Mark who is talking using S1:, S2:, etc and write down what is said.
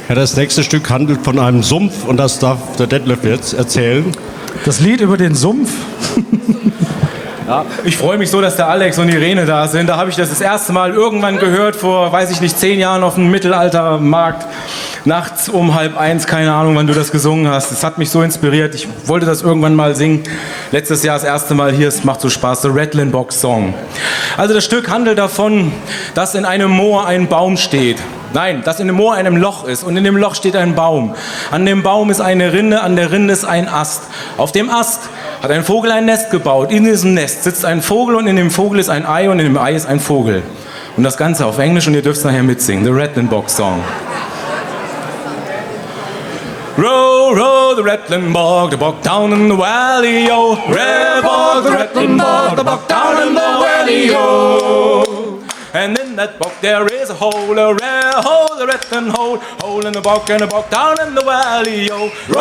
S1: Ja, das nächste Stück handelt von einem Sumpf und das darf der Detlef jetzt erzählen.
S2: Das Lied über den Sumpf?
S3: Ja, ich freue mich so, dass der Alex und Irene da sind. Da habe ich das erste Mal irgendwann gehört, vor, weiß ich nicht, 10 Jahren auf dem Mittelaltermarkt. Nachts um 12:30, keine Ahnung, wann du das gesungen hast. Das hat mich so inspiriert. Ich wollte das irgendwann mal singen. Letztes Jahr das erste Mal hier. Es macht so Spaß. The Rattling Box Song. Also das Stück handelt davon, dass in einem Moor ein Baum steht. Nein, dass in dem Moor ein Loch ist und in dem Loch steht ein Baum. An dem Baum ist eine Rinde, an der Rinde ist ein Ast. Auf dem Ast hat ein Vogel ein Nest gebaut. In diesem Nest sitzt ein Vogel und in dem Vogel ist ein Ei und in dem Ei ist ein Vogel. Und das Ganze auf Englisch und ihr dürft es nachher mitsingen. The Rattling Box Song. Row, row, the rattling bog down in the valley, yo. Row, bog, the rattling bog down in the valley, yo. And in that bog there is a hole, a rare hole, a rattling hole in the bog and a bog down in the valley, yo.